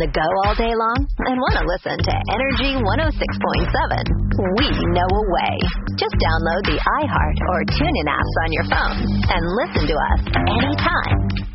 the go all day long and want to listen to Energy 106.7? We know a way. Just download the iHeart or TuneIn apps on your phone and listen to us anytime.